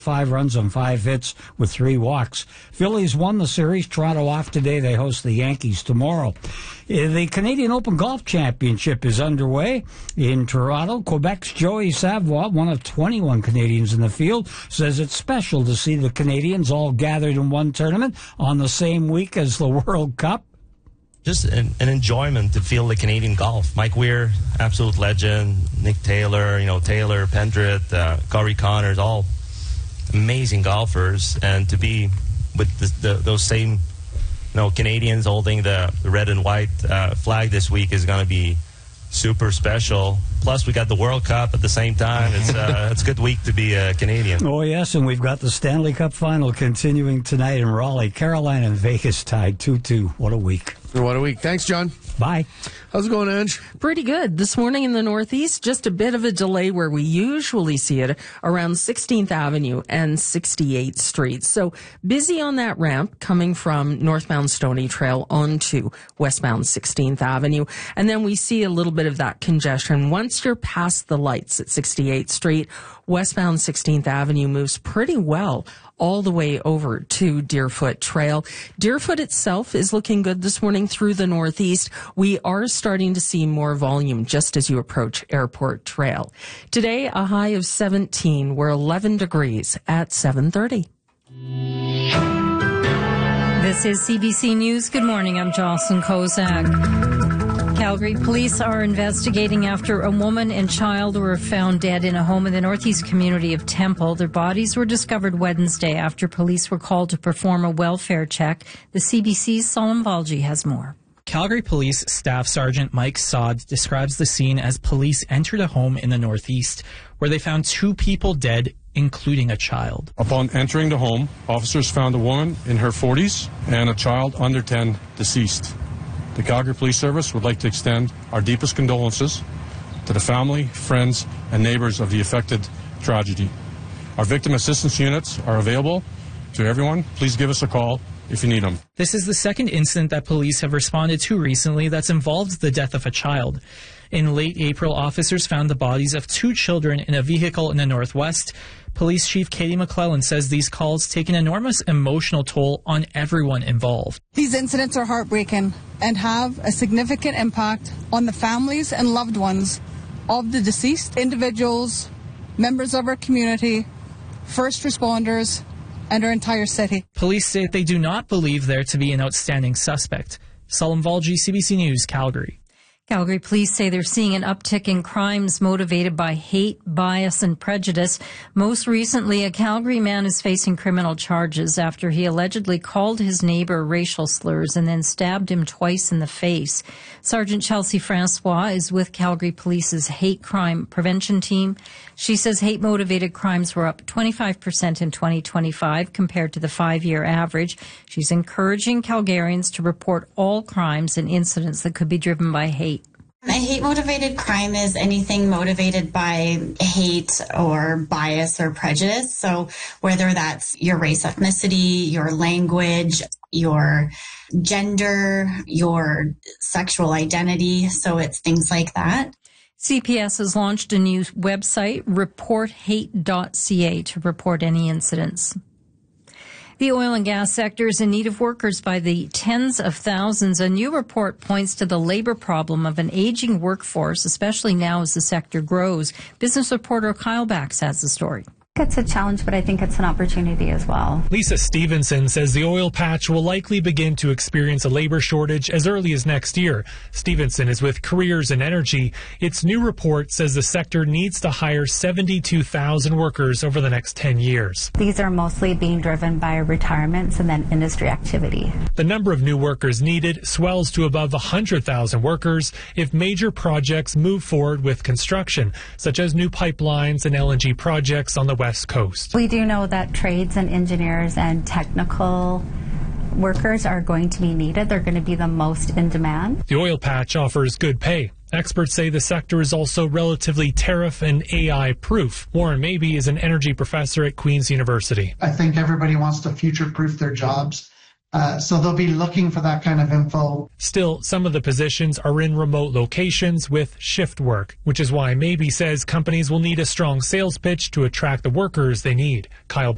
5 runs on 5 hits with 3 walks. Phillies won the series. Toronto off today. They host the Yankees tomorrow. The Canadian Open Golf Championship is underway in Toronto. Quebec's Joey Savoie, one of 21 Canadians in the field, says it's special to see the Canadians all gathered in one tournament on the same week as the World Cup. Just an enjoyment to feel the Canadian golf. Mike Weir, absolute legend. Nick Taylor, Taylor, Pendrith, Corey Connors, all amazing golfers. And to be with those same Canadians holding the red and white flag this week is going to be super special. Plus, we got the World Cup at the same time. It's a good week to be a Canadian. Oh, yes, and we've got the Stanley Cup final continuing tonight in Raleigh. Carolina and Vegas tied 2-2. What a week. What a week. Thanks, John. Bye. How's it going, Ange? Pretty good. This morning in the Northeast, just a bit of a delay where we usually see it around 16th Avenue and 68th Street. So busy on that ramp coming from northbound Stony Trail onto westbound 16th Avenue. And then we see a little bit of that congestion. Once you're past the lights at 68th Street, westbound 16th Avenue moves pretty well all the way over to Deerfoot Trail. Deerfoot itself is looking good this morning through the Northeast. We are starting to see more volume just as you approach Airport Trail. Today, a high of 17. We're 11 degrees at 7:30. This is CBC News. Good morning. I'm Jocelyn Kozak. Calgary police are investigating after a woman and child were found dead in a home in the northeast community of Temple. Their bodies were discovered Wednesday after police were called to perform a welfare check. The CBC's Salim Valji has more. Calgary Police Staff Sergeant Mike Sod describes the scene as police entered a home in the northeast where they found 2 people dead, including a child. Upon entering the home, officers found a woman in her 40s and a child under 10 deceased. The Calgary Police Service would like to extend our deepest condolences to the family, friends, and neighbors of the affected tragedy. Our victim assistance units are available to everyone. Please give us a call if you need them. This is the second incident that police have responded to recently that's involved the death of a child. In late April, officers found the bodies of 2 children in a vehicle in the Northwest. Police Chief Katie McClellan says these calls take an enormous emotional toll on everyone involved. These incidents are heartbreaking and have a significant impact on the families and loved ones of the deceased individuals, members of our community, first responders, and our entire city. Police say they do not believe there to be an outstanding suspect. Salim Valji, CBC News, Calgary. Calgary police say they're seeing an uptick in crimes motivated by hate, bias, and prejudice. Most recently, a Calgary man is facing criminal charges after he allegedly called his neighbor racial slurs and then stabbed him twice in the face. Sergeant Chelsea Francois is with Calgary Police's hate crime prevention team. She says hate-motivated crimes were up 25% in 2025 compared to the 5-year average. She's encouraging Calgarians to report all crimes and incidents that could be driven by hate. A hate-motivated crime is anything motivated by hate or bias or prejudice. So whether that's your race, ethnicity, your language, your gender, your sexual identity. So it's things like that. CPS has launched a new website, reporthate.ca, to report any incidents. The oil and gas sector is in need of workers by the tens of thousands. A new report points to the labor problem of an aging workforce, especially now as the sector grows. Business reporter Kyle Bax has the story. It's a challenge, but I think it's an opportunity as well. Lisa Stevenson says the oil patch will likely begin to experience a labor shortage as early as next year. Stevenson is with Careers and Energy. Its new report says the sector needs to hire 72,000 workers over the next 10 years. These are mostly being driven by retirements and then industry activity. The number of new workers needed swells to above 100,000 workers if major projects move forward with construction, such as new pipelines and LNG projects on the West Coast. We do know that trades and engineers and technical workers are going to be needed. They're going to be the most in demand. The oil patch offers good pay. Experts say the sector is also relatively tariff and AI proof. Warren Mabey is an energy professor at Queen's University. I think everybody wants to future-proof their jobs. So they'll be looking for that kind of info. Still, some of the positions are in remote locations with shift work, which is why Mabey says companies will need a strong sales pitch to attract the workers they need. Kyle